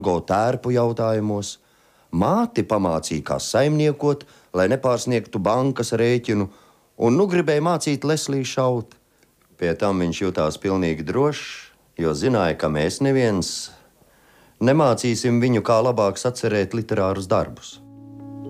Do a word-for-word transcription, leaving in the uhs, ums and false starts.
go tērpu jautājumos, māti pamācīja, kā saimniekot, lai nepārsniegtu bankas rēķinu, un nu gribēja mācīt Lesliju šaut. Pie tam viņš jutās pilnīgi drošs, jo zināja, ka mēs neviens nemācīsim viņu, kā labāk sacerēt literārus darbus.